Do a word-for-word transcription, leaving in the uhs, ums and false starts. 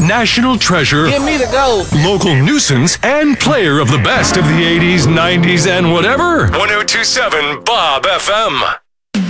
national treasure, Give me the gold. local nuisance, and player of the best of the eighties, nineties, and whatever. ten twenty-seven Bob F M.